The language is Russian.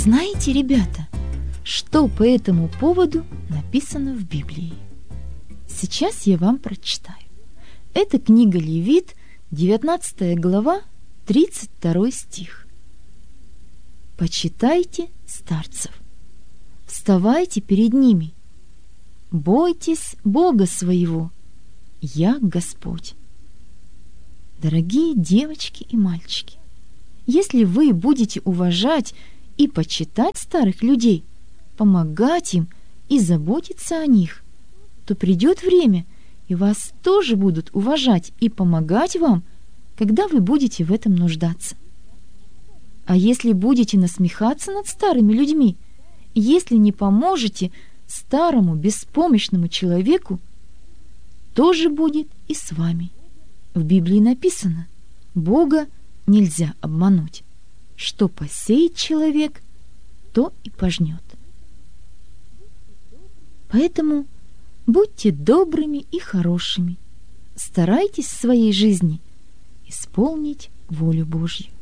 Знаете, ребята, что по этому поводу написано в Библии? Сейчас я вам прочитаю. Это книга Левит, 19 глава, 32 стих. «Почитайте старцев, вставайте перед ними, бойтесь Бога своего, я Господь». Дорогие девочки и мальчики, если вы будете уважать и почитать старых людей, помогать им и заботиться о них, то придет время, и вас тоже будут уважать и помогать вам, когда вы будете в этом нуждаться. А если будете насмехаться над старыми людьми, если не поможете старому беспомощному человеку, тоже будет и с вами. В Библии написано: Бога нельзя обмануть. Что посеет человек, то и пожнет. Поэтому будьте добрыми и хорошими. Старайтесь в своей жизни исполнить волю Божью.